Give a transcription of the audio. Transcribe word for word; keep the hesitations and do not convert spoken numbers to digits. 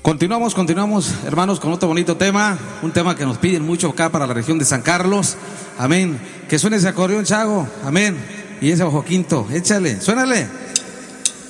Continuamos, continuamos, hermanos, con otro bonito tema, un tema que nos piden mucho acá para la región de San Carlos. Amén. Que suene ese acordeón, Chago. Amén. Y ese ojo quinto, échale, suénale.